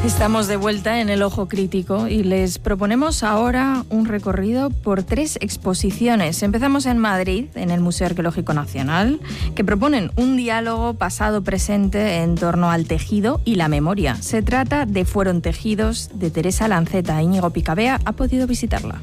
Estamos de vuelta en El Ojo Crítico y les proponemos ahora un recorrido por 3 exposiciones. Empezamos en Madrid, en el Museo Arqueológico Nacional, que proponen un diálogo pasado-presente en torno al tejido y la memoria. Se trata de Fueron tejidos, de Teresa Lanceta. Íñigo Picabea ha podido visitarla.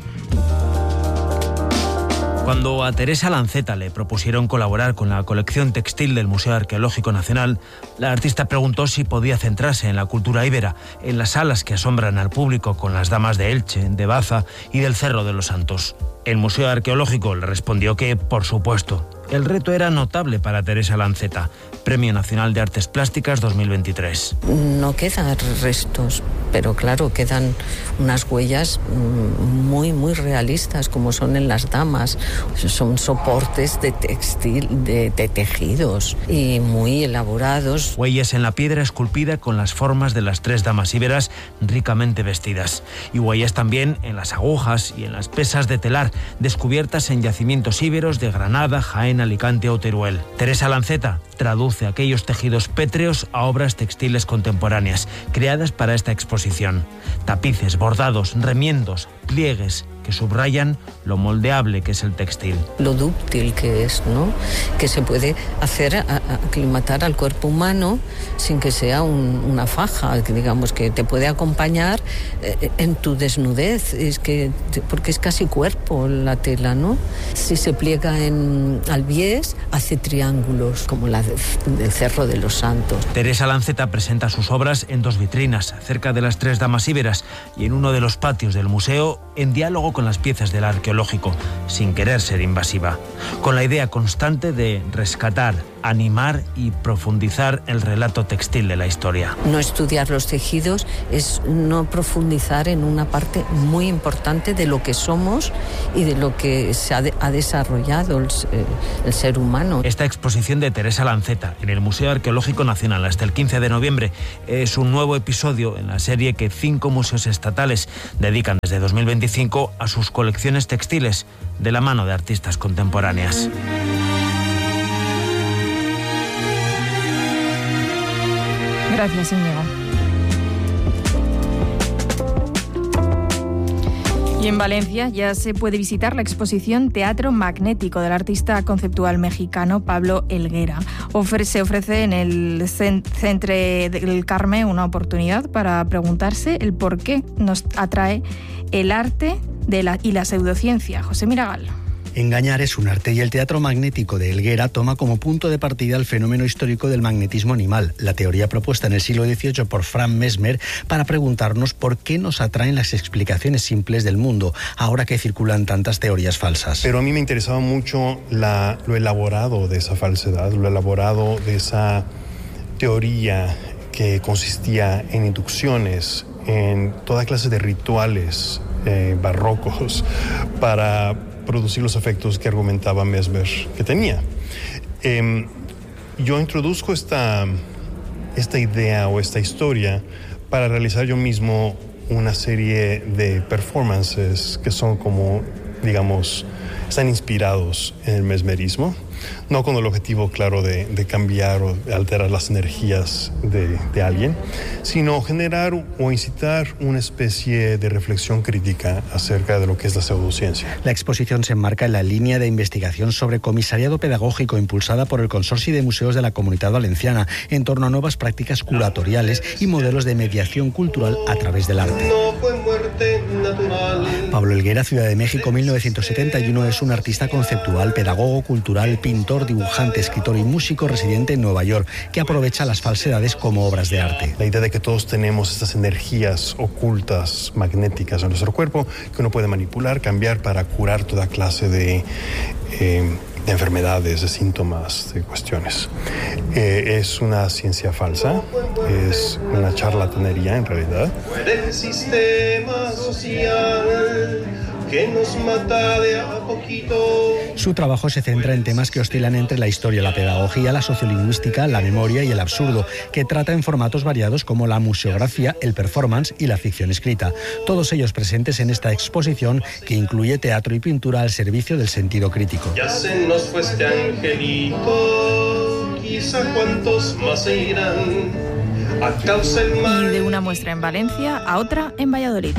Cuando a Teresa Lanceta le propusieron colaborar con la colección textil del Museo Arqueológico Nacional, la artista preguntó si podía centrarse en la cultura íbera, en las salas que asombran al público con las damas de Elche, de Baza y del Cerro de los Santos. El Museo Arqueológico le respondió que, por supuesto. El reto era notable para Teresa Lanceta, Premio Nacional de Artes Plásticas 2023. No quedan restos, pero claro, quedan unas huellas muy, muy realistas, como son en las damas. Son soportes de textil, de tejidos, y muy elaborados. Huellas en la piedra esculpida con las formas de las 3 damas íberas ricamente vestidas. Y huellas también en las agujas y en las pesas de telar, descubiertas en yacimientos íberos de Granada, Jaén, Alicante o Teruel. Teresa Lanceta traduce aquellos tejidos pétreos a obras textiles contemporáneas, creadas para esta exposición. Tapices, bordados, remiendos, pliegues, que subrayan lo moldeable que es el textil. Lo dúctil que es, ¿no? Que se puede hacer aclimatar al cuerpo humano sin que sea una faja, que digamos que te puede acompañar en tu desnudez, porque es casi cuerpo la tela, ¿no? Si se pliega al bies, hace triángulos, como la del Cerro de los Santos. Teresa Lanceta presenta sus obras en 2 vitrinas, cerca de las 3 damas íberas y en uno de los patios del museo, en diálogo con las piezas del arqueológico, sin querer ser invasiva, con la idea constante de rescatar, animar y profundizar el relato textil de la historia. No estudiar los tejidos es no profundizar en una parte muy importante de lo que somos y de lo que se ha desarrollado el ser humano. Esta exposición de Teresa Lanceta en el Museo Arqueológico Nacional hasta el 15 de noviembre es un nuevo episodio en la serie que 5 museos estatales dedican desde 2025 a sus colecciones textiles de la mano de artistas contemporáneas. Gracias, Íñigo. Y en Valencia ya se puede visitar la exposición Teatro Magnético del artista conceptual mexicano Pablo Helguera. Se ofrece en el Centre del Carme una oportunidad para preguntarse el por qué nos atrae el arte y la pseudociencia. José Miragal. Engañar es un arte y el teatro magnético de Helguera toma como punto de partida el fenómeno histórico del magnetismo animal, la teoría propuesta en el siglo XVIII por Franz Mesmer para preguntarnos por qué nos atraen las explicaciones simples del mundo, ahora que circulan tantas teorías falsas. Pero a mí me interesaba mucho lo elaborado de esa falsedad, lo elaborado de esa teoría que consistía en inducciones, en toda clase de rituales barrocos para producir los efectos que argumentaba Mesmer que tenía. Yo introduzco esta idea o esta historia para realizar yo mismo una serie de performances que son como, digamos, están inspirados en el mesmerismo, no con el objetivo claro de cambiar o de alterar las energías de alguien, sino generar o incitar una especie de reflexión crítica acerca de lo que es la pseudociencia. La exposición se enmarca en la línea de investigación sobre comisariado pedagógico impulsada por el Consorcio de Museos de la Comunidad Valenciana en torno a nuevas prácticas curatoriales y modelos de mediación cultural a través del arte. Pablo Helguera, Ciudad de México, 1971, es un artista conceptual, pedagogo cultural, pintor, dibujante, escritor y músico residente en Nueva York, que aprovecha las falsedades como obras de arte. La idea de que todos tenemos estas energías ocultas, magnéticas en nuestro cuerpo, que uno puede manipular, cambiar para curar toda clase de enfermedades, de síntomas, de cuestiones. Es una ciencia falsa, es una charlatanería en realidad. El sistema social que nos mata de a poquito. Su trabajo se centra en temas que oscilan entre la historia, la pedagogía, la sociolingüística, la memoria y el absurdo, que trata en formatos variados como la museografía, el performance y la ficción escrita. Todos ellos presentes en esta exposición que incluye teatro y pintura al servicio del sentido crítico. Ya se nos fue este angelito, quizá cuántos más se irán. a causa del mal. Y de una muestra en Valencia a otra en Valladolid.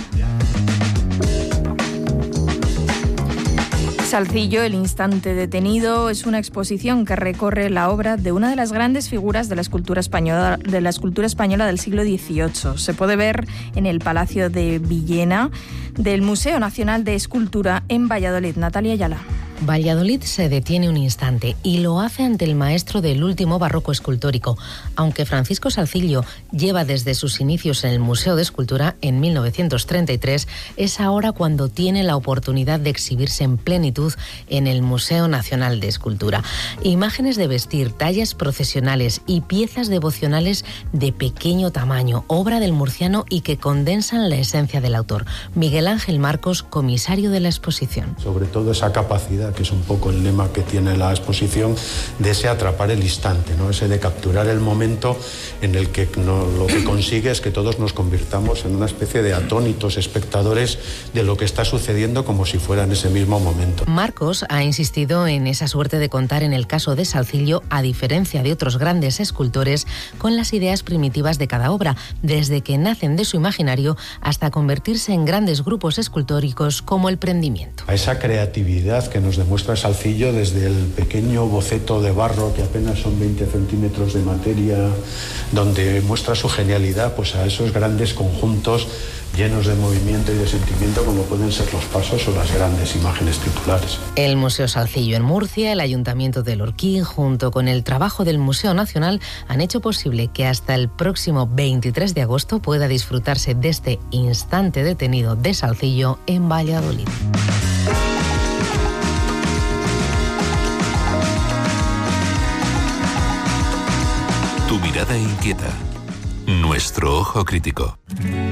Salcillo, el instante detenido, es una exposición que recorre la obra de una de las grandes figuras de la escultura española del siglo XVIII. Se puede ver en el Palacio de Villena del Museo Nacional de Escultura en Valladolid. Natalia Ayala. Valladolid se detiene un instante y lo hace ante el maestro del último barroco escultórico. Aunque Francisco Salcillo lleva desde sus inicios en el Museo de Escultura en 1933, es ahora cuando tiene la oportunidad de exhibirse en plenitud en el Museo Nacional de Escultura. Imágenes de vestir, tallas procesionales y piezas devocionales de pequeño tamaño, obra del murciano y que condensan la esencia del autor. Miguel Ángel Marcos, comisario de la exposición. Sobre todo esa capacidad, que es un poco el lema que tiene la exposición, de ese atrapar el instante, ¿no? Ese de capturar el momento en el que lo que consigue es que todos nos convirtamos en una especie de atónitos espectadores de lo que está sucediendo como si fuera en ese mismo momento. Marcos ha insistido en esa suerte de contar en el caso de Salcillo, a diferencia de otros grandes escultores, con las ideas primitivas de cada obra, desde que nacen de su imaginario hasta convertirse en grandes grupos escultóricos como el Prendimiento. A esa creatividad que nos demuestra Salcillo desde el pequeño boceto de barro, que apenas son 20 centímetros de materia, donde muestra su genialidad, pues a esos grandes conjuntos llenos de movimiento y de sentimiento como pueden ser los pasos o las grandes imágenes titulares. El Museo Salcillo en Murcia, el Ayuntamiento de Lorquín, junto con el trabajo del Museo Nacional, han hecho posible que hasta el próximo 23 de agosto pueda disfrutarse de este instante detenido de Salcillo en Valladolid. Tu mirada inquieta, nuestro ojo crítico.